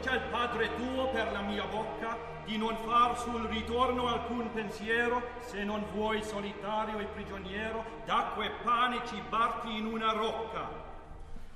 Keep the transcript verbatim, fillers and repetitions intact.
induca il Padre tuo per la mia bocca di non far sul ritorno alcun pensiero, se non vuoi solitario e prigioniero, d'acqua e pane cibarti in una rocca.